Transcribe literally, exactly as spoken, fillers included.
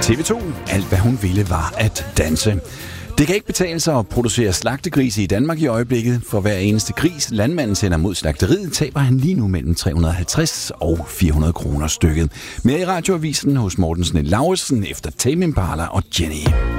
T V to. Alt hvad hun ville var at danse. Det kan ikke betale sig at producere slagtegrise i Danmark i øjeblikket. For hver eneste gris, landmanden sender mod slagteriet, taber han lige nu mellem tre hundrede og halvtreds og fire hundrede kroner stykket. Mere i radioavisen hos Morten Snell Lauritsen efter Tame Impala og Jenny.